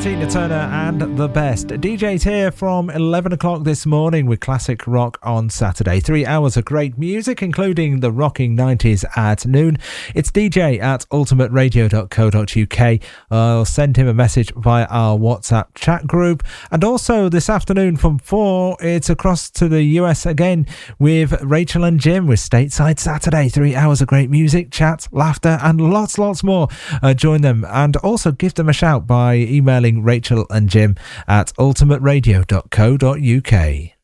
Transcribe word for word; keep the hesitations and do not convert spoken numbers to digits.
Tina Turner and the best. D Js here from eleven o'clock this morning with classic rock on Saturday. Three hours of great music, including the rocking nineties at noon. It's D J at ultimate radio dot co dot uk. I'll send him a message via our WhatsApp chat group. And also this afternoon from four, it's across to the U S again with Rachel and Jim with Stateside Saturday. Three hours of great music, chat, laughter, and lots, lots more. Uh, join them and also give them a shout by emailing Rachel and Jim at ultimate radio dot co dot uk.